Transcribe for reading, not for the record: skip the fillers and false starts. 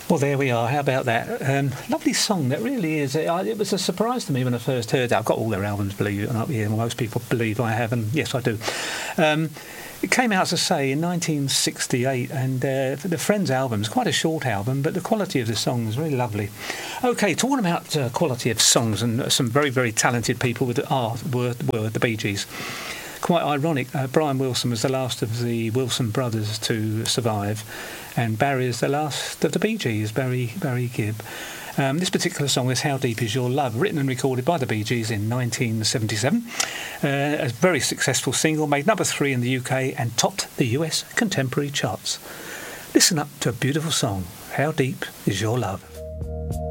Well, there we are. How about that? Lovely song. That really is. It was a surprise to me when I first heard it. I've got all their albums, believe it or not. Yeah, most people believe I have, and yes, I do. It came out, as I say, in 1968, and the Friends album is quite a short album, but the quality of the song is really lovely. Okay, talking about quality of songs and some very, very talented people were the Bee Gees. Quite ironic, Brian Wilson was the last of the Wilson brothers to survive, and Barry is the last of the Bee Gees, Barry Gibb. This particular song is How Deep Is Your Love, written and recorded by the Bee Gees in 1977. A very successful single, made number 3 in the UK and topped the US contemporary charts. Listen up to a beautiful song, How Deep Is Your Love.